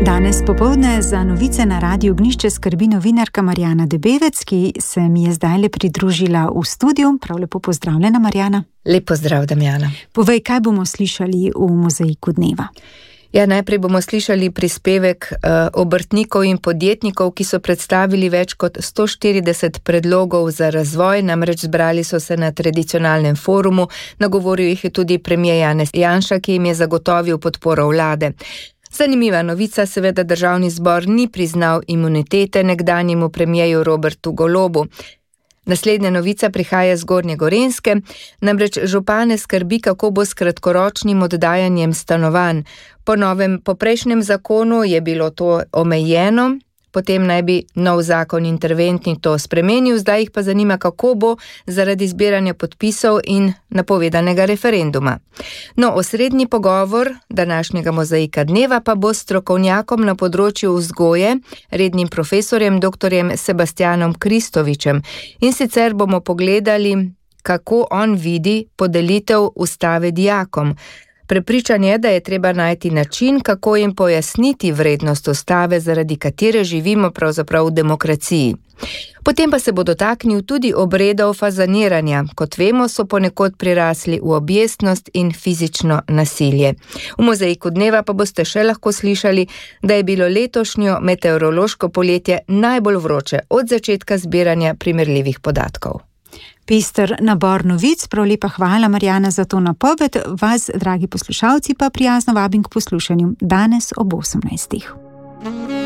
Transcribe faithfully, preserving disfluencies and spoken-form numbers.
Danes popoldne za novice na Radiu Ognjišče skrbi novinarka Marjana Debevec, ki se mi je zdajle pridružila v studiu. Prav lepo pozdravljena, Marjana. Lep pozdrav, Damjana. Povej, kaj bomo slišali v Mozaiku dneva? Ja, najprej bomo slišali prispevek uh, obrtnikov in podjetnikov, ki so predstavili več kot sto štirideset predlogov za razvoj, namreč zbrali so se na tradicionalnem forumu, nagovoril jih je tudi premier Janez Janša, ki jim je zagotovil podporo vlade. Zanimiva novica, seveda Državni zbor ni priznal imunitete nekdanjemu premierju Robertu Golobu. Naslednja novica prihaja z Gornje Gorenjske, namreč župane skrbi, kako bo s kratkoročnim oddajanjem stanovanj. Po novem, po prejšnjem zakonu je bilo to omejeno, potem naj bi nov zakon interventni to spremenil, zdaj jih pa zanima, kako bo zaradi zbiranja podpisov in napovedanega referenduma. No, osrednji pogovor današnjega Mozaika dneva pa bo s strokovnjakom na področju vzgoje, rednim profesorjem doktorjem Sebastianom Kristovičem. In sicer bomo pogledali, kako on vidi podelitev ustave dijakom. Prepričan je, da je treba najti način, kako jim pojasniti vrednost ustave, zaradi katere živimo pravzaprav v demokraciji. Potem pa se bo dotaknil tudi obredov fazaniranja. Kot vemo, so ponekod prirasli v objestnost in fizično nasilje. V Mozaiku dneva pa boste še lahko slišali, da je bilo letošnjo meteorološko poletje najbolj vroče od začetka zbiranja primerljivih podatkov. Pester nabor novic, prav lepa hvala, Marjana, za to napoved. Vas, dragi poslušalci, pa prijazno vabim k poslušanju danes ob osemnajstih.